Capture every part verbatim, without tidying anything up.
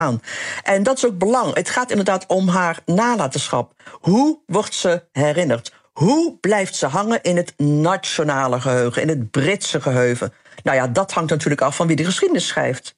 aan. En dat is ook belangrijk. Het gaat inderdaad om haar nalatenschap. Hoe wordt ze herinnerd? Hoe blijft ze hangen in het nationale geheugen, in het Britse geheugen? Nou ja, dat hangt natuurlijk af van wie de geschiedenis schrijft.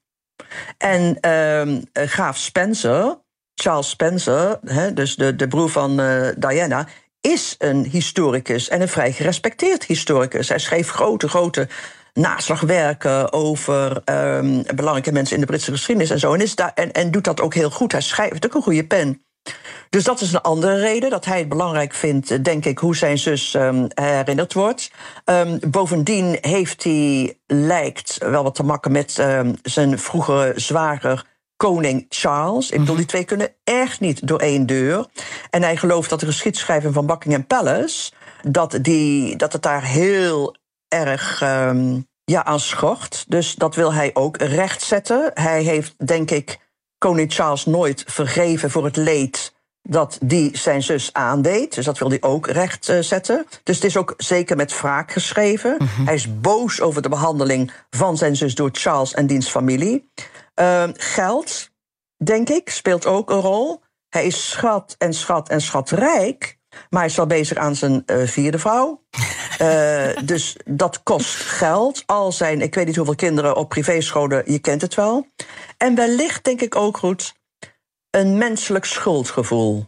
En uh, graaf Spencer, Charles Spencer, hè, dus de, de broer van uh, Diana, is een historicus en een vrij gerespecteerd historicus. Hij schreef grote, grote naslagwerken over um, belangrijke mensen in de Britse geschiedenis en zo. En, is daar, en, en doet dat ook heel goed. Hij schrijft ook een goede pen. Dus dat is een andere reden dat hij het belangrijk vindt, denk ik, hoe zijn zus um, herinnerd wordt. Um, bovendien heeft hij, lijkt wel wat te maken met um, zijn vroegere zwager, koning Charles. Ik bedoel, die twee kunnen echt niet door één deur. En hij gelooft dat de geschiedschrijving van Buckingham Palace, dat, die, dat het daar heel erg um, ja, aan schort. Dus dat wil hij ook rechtzetten. Hij heeft, denk ik, koning Charles nooit vergeven voor het leed dat die zijn zus aandeed. Dus dat wil hij ook rechtzetten. Dus het is ook zeker met wraak geschreven. Mm-hmm. Hij is boos over de behandeling van zijn zus door Charles en diens familie. Uh, geld, denk ik, speelt ook een rol. Hij is schat en schat en schatrijk, maar hij is wel bezig aan zijn uh, vierde vrouw. Uh, dus dat kost geld. Al zijn, ik weet niet hoeveel kinderen op privéscholen, je kent het wel. En wellicht, denk ik ook goed, een menselijk schuldgevoel.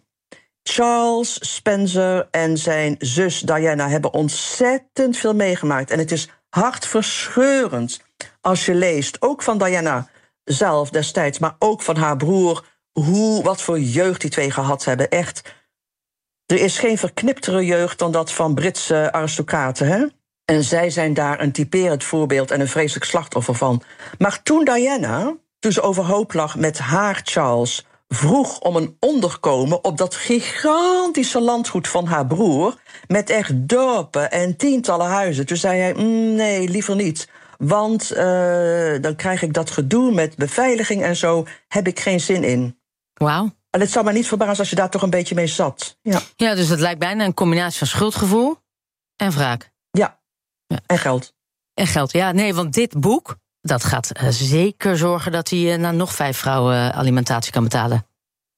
Charles Spencer en zijn zus Diana hebben ontzettend veel meegemaakt. En het is hartverscheurend als je leest, ook van Diana zelf destijds, maar ook van haar broer, hoe, wat voor jeugd die twee gehad hebben. Echt, er is geen verkniptere jeugd dan dat van Britse aristocraten, hè? En zij zijn daar een typerend voorbeeld en een vreselijk slachtoffer van. Maar toen Diana, toen ze overhoop lag met haar Charles, vroeg om een onderkomen op dat gigantische landgoed van haar broer, met echt dorpen en tientallen huizen, toen zei hij, mm, nee, liever niet. Want uh, dan krijg ik dat gedoe met beveiliging en zo, heb ik geen zin in. Wauw. En het zou mij niet verbazen als je daar toch een beetje mee zat. Ja, ja, dus het lijkt bijna een combinatie van schuldgevoel en wraak. Ja, ja. En geld. En geld, ja. Nee, want dit boek, dat gaat uh, zeker zorgen dat hij uh, naar nog vijf vrouwen uh, alimentatie kan betalen.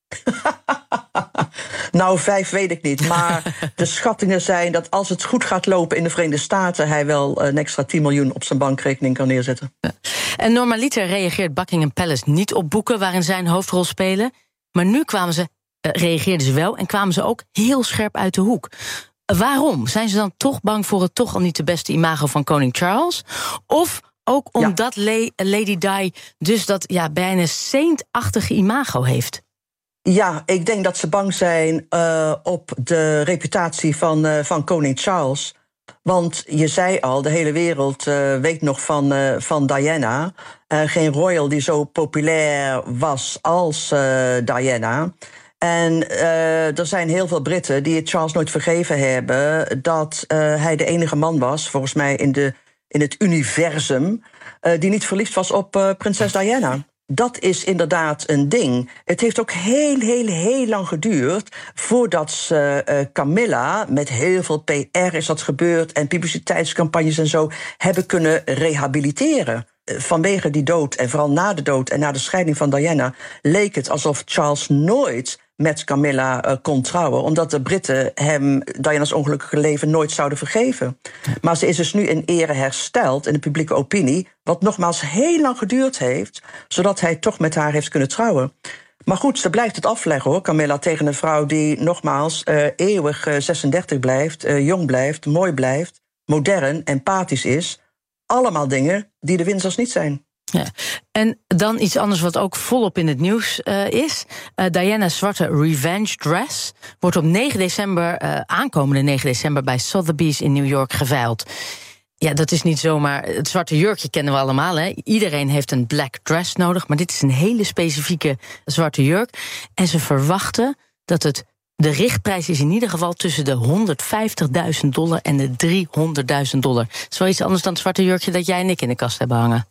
Nou, vijf weet ik niet. Maar de schattingen zijn dat als het goed gaat lopen in de Verenigde Staten, hij wel een extra tien miljoen op zijn bankrekening kan neerzetten. Ja. En normaliter reageert Buckingham Palace niet op boeken waarin zij een hoofdrol spelen. Maar nu kwamen ze, uh, reageerden ze wel en kwamen ze ook heel scherp uit de hoek. Uh, waarom? Zijn ze dan toch bang voor het toch al niet de beste imago van koning Charles? Of ook omdat ja. Le- Lady Di dus dat ja, bijna saintachtige imago heeft? Ja, ik denk dat ze bang zijn uh, op de reputatie van, uh, van koning Charles. Want je zei al, de hele wereld uh, weet nog van, uh, van Diana. Uh, geen royal die zo populair was als uh, Diana. En uh, er zijn heel veel Britten die het Charles nooit vergeven hebben dat uh, hij de enige man was, volgens mij in, de, in het universum, uh, die niet verliefd was op uh, prinses Diana. Dat is inderdaad een ding. Het heeft ook heel, heel, heel lang geduurd voordat ze uh, Camilla, met heel veel P R is dat gebeurd en publiciteitscampagnes en zo, hebben kunnen rehabiliteren. Vanwege die dood en vooral na de dood en na de scheiding van Diana leek het alsof Charles nooit met Camilla uh, kon trouwen, omdat de Britten hem Diana's ongelukkige leven nooit zouden vergeven. Maar ze is dus nu in ere hersteld in de publieke opinie, wat nogmaals heel lang geduurd heeft, zodat hij toch met haar heeft kunnen trouwen. Maar goed, ze blijft het afleggen, hoor, Camilla, tegen een vrouw die nogmaals uh, eeuwig uh, zesendertig blijft, uh, jong blijft, mooi blijft, modern, empathisch is. Allemaal dingen die de Windsors niet zijn. Ja. En dan iets anders wat ook volop in het nieuws uh, is. Uh, Diana's zwarte revenge dress wordt op negen december, uh, aankomende negen december... bij Sotheby's in New York geveild. Ja, dat is niet zomaar. Het zwarte jurkje kennen we allemaal, hè. Iedereen heeft een black dress nodig, maar dit is een hele specifieke zwarte jurk. En ze verwachten dat het... De richtprijs is in ieder geval tussen de honderdvijftigduizend dollar en de driehonderdduizend dollar. Dat is wel iets anders dan het zwarte jurkje dat jij en ik in de kast hebben hangen.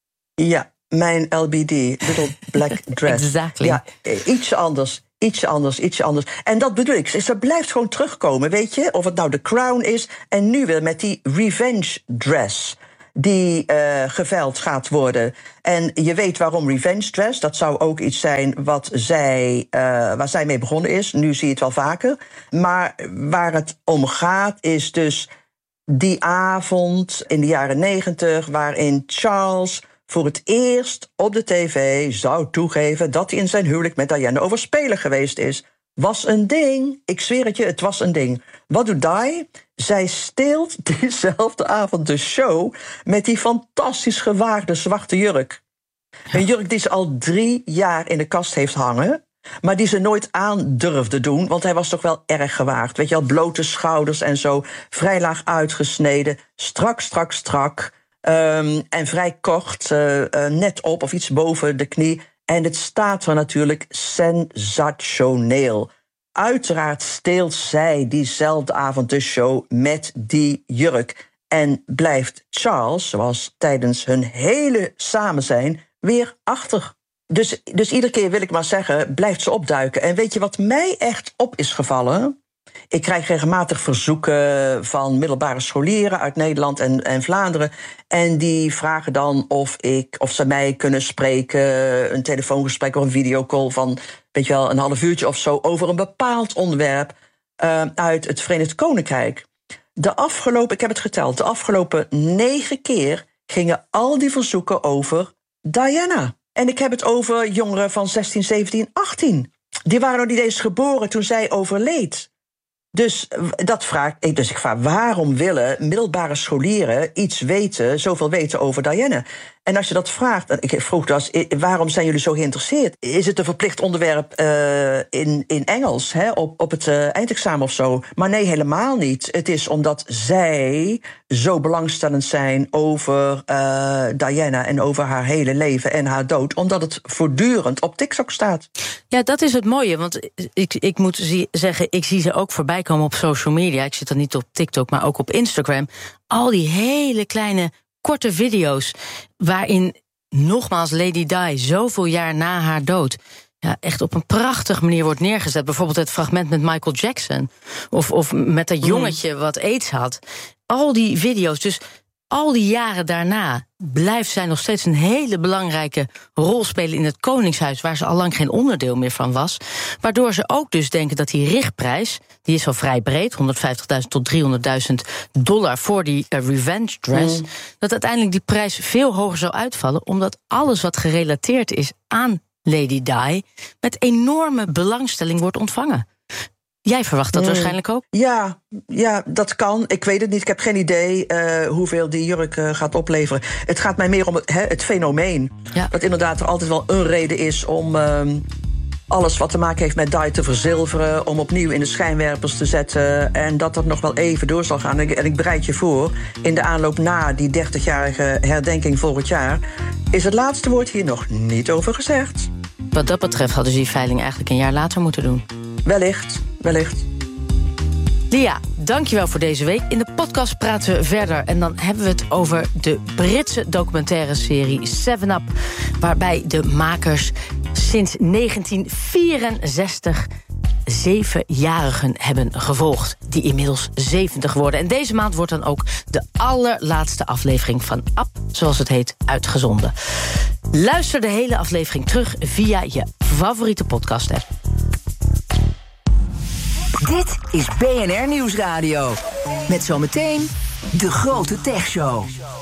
Ja, mijn L B D, Little Black Dress. Exactly. Ja, iets anders, iets anders, iets anders. En dat bedoel ik, ze blijft gewoon terugkomen, weet je? Of het nou The Crown is en nu weer met die revenge dress. die uh, geveild gaat worden. En je weet waarom revenge dress. Dat zou ook iets zijn wat zij, uh, waar zij mee begonnen is. Nu zie je het wel vaker. Maar waar het om gaat is dus die avond in de jaren negentig... waarin Charles voor het eerst op de tv zou toegeven dat hij in zijn huwelijk met Diana overspeler geweest is. Was een ding. Ik zweer het je, het was een ding. Wat doet Di? Zij steelt diezelfde avond de show met die fantastisch gewaagde zwarte jurk. Een jurk die ze al drie jaar in de kast heeft hangen, maar die ze nooit aan durfde doen, want hij was toch wel erg gewaagd. Weet je wel, blote schouders en zo, vrij laag uitgesneden, strak, strak, strak. Um, en vrij kort, uh, uh, net op of iets boven de knie. En het staat er natuurlijk sensationeel. Uiteraard steelt zij diezelfde avond de show met die jurk. En blijft Charles, zoals tijdens hun hele samenzijn, weer achter. Dus, dus iedere keer wil ik maar zeggen, blijft ze opduiken. En weet je wat mij echt op is gevallen? Ik krijg regelmatig verzoeken van middelbare scholieren uit Nederland en, en Vlaanderen. En die vragen dan of, ik, of ze mij kunnen spreken, een telefoongesprek of een videocall van, weet je wel, een half uurtje of zo, over een bepaald onderwerp uh, uit het Verenigd Koninkrijk. De afgelopen, ik heb het geteld, de afgelopen negen keer gingen al die verzoeken over Diana. En ik heb het over jongeren van zestien, zeventien, achttien. Die waren nog niet eens geboren toen zij overleed. Dus, dat vraag, dus ik vraag, waarom willen middelbare scholieren iets weten, zoveel weten over Diana? En als je dat vraagt, ik vroeg dus, waarom zijn jullie zo geïnteresseerd? Is het een verplicht onderwerp uh, in, in Engels, hè, op, op het uh, eindexamen of zo? Maar nee, helemaal niet. Het is omdat zij zo belangstellend zijn over uh, Diana en over haar hele leven en haar dood, omdat het voortdurend op TikTok staat. Ja, dat is het mooie, want ik, ik moet zie, zeggen, ik zie ze ook voorbij komen op social media. Ik zit dan niet op TikTok, maar ook op Instagram. Al die hele kleine, korte video's waarin, nogmaals, Lady Di zoveel jaar na haar dood, ja, echt op een prachtige manier wordt neergezet. Bijvoorbeeld het fragment met Michael Jackson. Of, of met dat jongetje wat aids had. Al die video's, dus al die jaren daarna blijft zij nog steeds een hele belangrijke rol spelen in het Koningshuis, waar ze al lang geen onderdeel meer van was. Waardoor ze ook dus denken dat die richtprijs, die is al vrij breed, honderdvijftigduizend tot driehonderdduizend dollar voor die uh, revenge dress, mm. dat uiteindelijk die prijs veel hoger zou uitvallen, omdat alles wat gerelateerd is aan Lady Di met enorme belangstelling wordt ontvangen. Jij verwacht dat mm. waarschijnlijk ook? Ja, ja, dat kan. Ik weet het niet. Ik heb geen idee uh, hoeveel die jurk uh, gaat opleveren. Het gaat mij meer om het, he, het fenomeen. Ja. Dat inderdaad er altijd wel een reden is om uh, alles wat te maken heeft met Di te verzilveren, om opnieuw in de schijnwerpers te zetten, en dat dat nog wel even door zal gaan. En ik, en ik bereid je voor, in de aanloop na die dertigjarige herdenking volgend jaar is het laatste woord hier nog niet over gezegd. Wat dat betreft hadden ze die veiling eigenlijk een jaar later moeten doen. Wellicht, wellicht. Lia, dankjewel voor deze week. In de podcast praten we verder en dan hebben we het over de Britse documentaire serie seven up, waarbij de makers sinds negentien vierenzestig zevenjarigen hebben gevolgd, die inmiddels zeventig worden. En deze maand wordt dan ook de allerlaatste aflevering van Up, zoals het heet, uitgezonden. Luister de hele aflevering terug via je favoriete podcast-app. Dit is B N R Nieuwsradio. Met zometeen de grote techshow.